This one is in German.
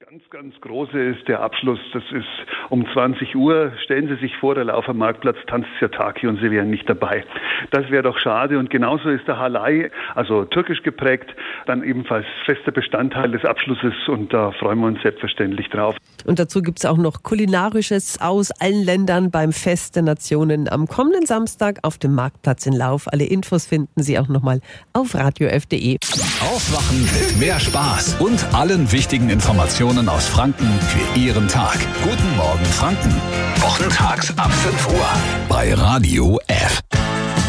Ganz große ist der Abschluss. Das ist um 20 Uhr. Stellen Sie sich vor, der Lauf am Marktplatz tanzt Sirtaki und Sie wären nicht dabei. Das wäre doch schade. Und genauso ist der Halay, also türkisch geprägt, dann ebenfalls fester Bestandteil des Abschlusses. Und da freuen wir uns selbstverständlich drauf. Und dazu gibt es auch noch Kulinarisches aus allen Ländern beim Fest der Nationen am kommenden Samstag auf dem Marktplatz in Lauf. Alle Infos finden Sie auch nochmal auf radiof.de. Aufwachen mit mehr Spaß und allen wichtigen Informationen aus Franken für Ihren Tag. Guten Morgen Franken. Wochentags ab 5 Uhr bei Radio F.